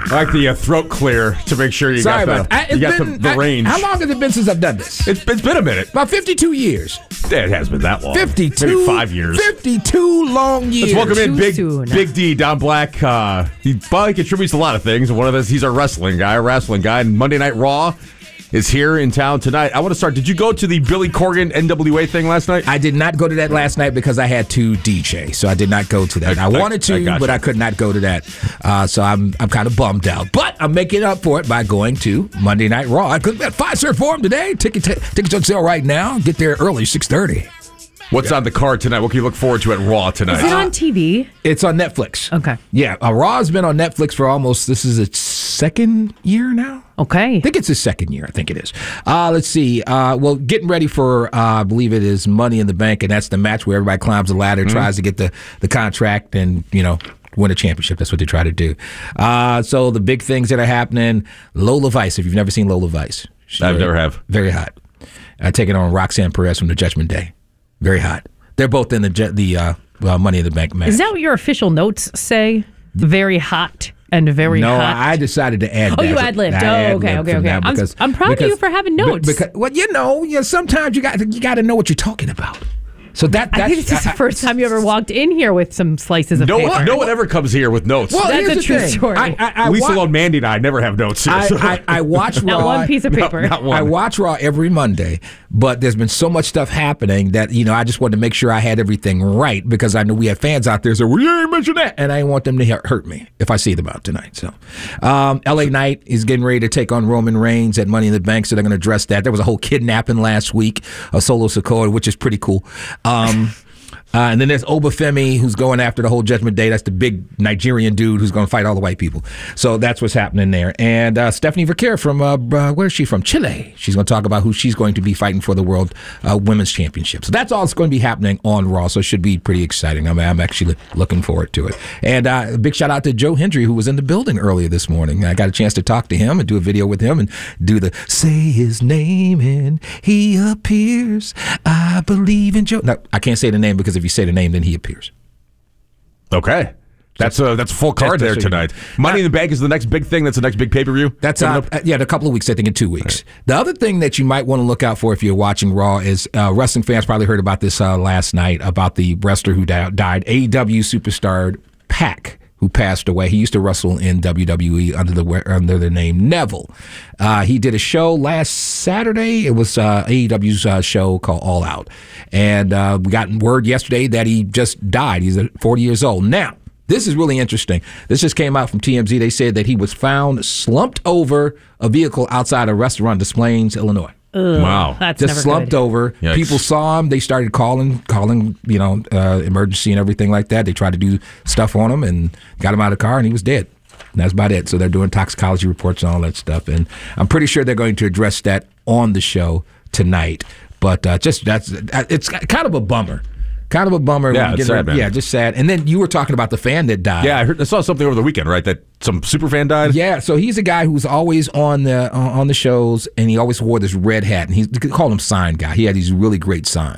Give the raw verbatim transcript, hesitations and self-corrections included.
I like the uh, throat clear to make sure you Sorry got, about the, that. you got been, the, the I, range. How long has it been since I've done this? It's, it's been a minute. About fifty-two years. It has been that long. fifty-two. Maybe five years. fifty-two long years. Let's welcome in Too Big soon. Big D, Don Black. Uh, he probably contributes to a lot of things. One of those, he's a wrestling guy, a wrestling guy. And Monday Night Raw is here in town tonight. I want to start. Did you go to the Billy Corgan N W A thing last night? I did not go to that last night because I had to D J, so I did not go to that. I, I wanted to, I gotcha. but I could not go to that. Uh, so I'm I'm kind of bummed out. But I'm making up for it by going to Monday Night Raw. I could be at Fiserv Forum today. Ticket t- tickets on sale right now. Get there early, six thirty. What's on the card tonight? What can you look forward to at Raw tonight? Is it on T V? It's on Netflix. Okay. Yeah, uh, Raw's been on Netflix for almost, this is its second year now? Okay. I think it's his second year. I think it is. Uh, let's see. Uh, well, getting ready for, uh, I believe it is Money in the Bank, and that's the match where everybody climbs the ladder, mm-hmm. tries to get the, the contract and, you know, win a championship. That's what they try to do. Uh, so the big things that are happening, Lola Vice, if you've never seen Lola Vice. I very, never have. Very hot. I take it on Roxanne Perez from the Judgment Day. Very hot. They're both in the the uh, uh, Money in the Bank match. Is that what your official notes say? Very hot and very no, hot? No, I decided to add oh, that. you ad-libbed. I Oh, okay, okay, okay. I'm, because, I'm proud because, of you for having notes. Because, well, you know, you know, sometimes you got you got to know what you're talking about. So that that's, I think this is the first time you ever walked in here with some slices of no paper. One, no one ever comes here with notes. Well, that's a true thing. story. I, I, I Lisa wa- Lone, Mandy, and I never have notes here. I, So. I, I watch Raw. Not one piece of paper. Not, not one. I watch Raw every Monday, but there's been so much stuff happening that, you know, I just wanted to make sure I had everything right because I know we have fans out there saying, well, you ain't mention that. And I didn't want them to hurt me if I see them out tonight. So um, L A Knight is getting ready to take on Roman Reigns at Money in the Bank, so they're going to address that. There was a whole kidnapping last week of Solo Sikoa, which is pretty cool. Um Uh, and then there's Obafemi, who's going after the whole Judgment Day. That's the big Nigerian dude who's going to fight all the white people. So that's what's happening there. And uh, Stephanie Verker from, uh, uh, where is she from? Chile. She's going to talk about who she's going to be fighting for the World uh, Women's Championship. So that's all that's going to be happening on Raw. So it should be pretty exciting. I'm, I'm actually looking forward to it. And uh, a big shout out to Joe Hendry, who was in the building earlier this morning. I got a chance to talk to him and do a video with him and do the say his name and he appears. I believe in Joe. No, I can't say the name because if you say the name, then he appears. Okay. That's a that's a full card there tonight. Money in the Bank is the next big thing. That's the next big pay-per-view. That's uh, yeah, in a couple of weeks, I think in two weeks. Right. The other thing that you might want to look out for if you're watching Raw is uh, wrestling fans probably heard about this uh, last night about the wrestler who di- died, A E W superstar Pac, who passed away. He used to wrestle in W W E under the under the name Neville. Uh, he did a show last Saturday. It was uh, A E W's uh, show called All Out. And uh, we got word yesterday that he just died. He's forty years old. Now, this is really interesting. This just came out from T M Z. They said that he was found slumped over a vehicle outside a restaurant in Des Plaines, Illinois. Ugh, wow. That's just never slumped good. over. Yikes. People saw him. They started calling, calling, you know, uh, emergency and everything like that. They tried to do stuff on him and got him out of the car, and he was dead. And that's about it. So they're doing toxicology reports and all that stuff. And I'm pretty sure they're going to address that on the show tonight. But uh, just that's it's kind of a bummer. Kind of a bummer. Yeah, when you it's get sad, man. Yeah, just sad. And then you were talking about the fan that died. Yeah, I, heard, I saw something over the weekend, right? That some super fan died. Yeah, so he's a guy who's always on the uh, on the shows, and he always wore this red hat, and he they called him Sign Guy. He had these really great signs.